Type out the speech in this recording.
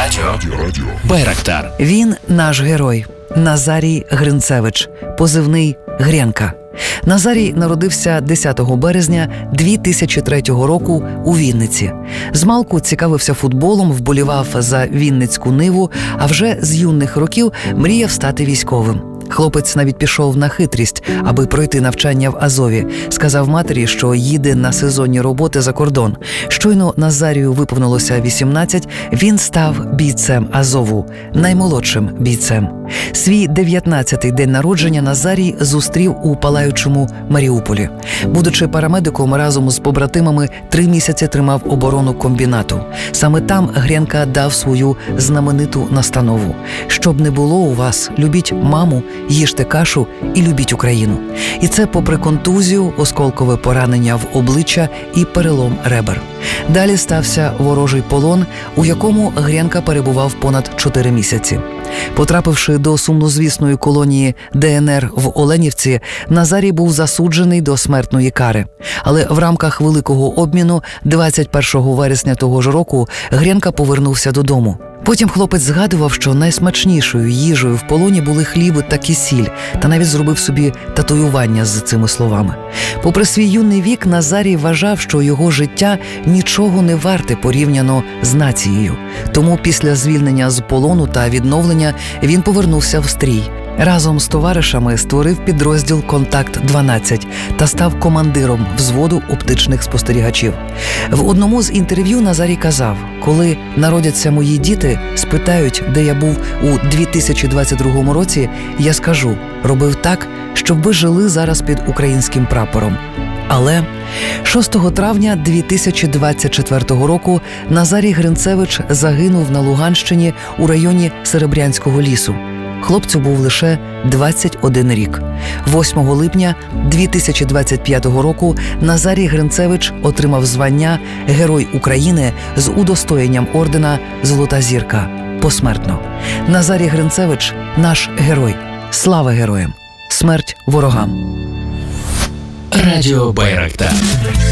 Радіо Байрактар. Він наш герой Назарій Гринцевич, позивний Гренка. Назарій народився 10 березня 2003 року у Вінниці. Змалку цікавився футболом, вболівав за Вінницьку Ниву, а вже з юних років мріяв стати військовим. Хлопець навіть пішов на хитрість, аби пройти навчання в Азові. Сказав матері, що їде на сезонні роботи за кордон. Щойно Назарію виповнилося 18, він став бійцем Азову, наймолодшим бійцем. Свій 19-й день народження Назарій зустрів у палаючому Маріуполі. Будучи парамедиком, разом з побратимами 3 місяці тримав оборону комбінату. Саме там Гренка дав свою знамениту настанову. «Щоб не було у вас, любіть маму, їжте кашу і любіть Україну». І це попри контузію, осколкове поранення в обличчя і перелом ребер. Далі стався ворожий полон, у якому Гренка перебував понад 4 місяці. Потрапивши до сумнозвісної колонії ДНР в Оленівці, Назарій був засуджений до смертної кари. Але в рамках великого обміну 21 вересня того ж року Гренка повернувся додому. Потім хлопець згадував, що найсмачнішою їжею в полоні були хліб та кисіль, та навіть зробив собі татуювання з цими словами. Попри свій юний вік, Назарій вважав, що його життя нічого не варте порівняно з нацією. Тому після звільнення з полону та відновлення він повернувся в стрій. Разом з товаришами створив підрозділ «Контакт-12» та став командиром взводу оптичних спостерігачів. В одному з інтерв'ю Назарій казав: «Коли народяться мої діти, спитають, де я був у 2022 році, я скажу, робив так, щоб ви жили зараз під українським прапором». Але 6 травня 2024 року Назарій Гринцевич загинув на Луганщині у районі Серебрянського лісу. Хлопцю був лише 21 рік. 8 липня 2025 року Назарій Гринцевич отримав звання Герой України з удостоєнням ордена «Золота зірка» посмертно. Назарій Гринцевич – наш герой. Слава героям! Смерть ворогам! Радіо Байрактар.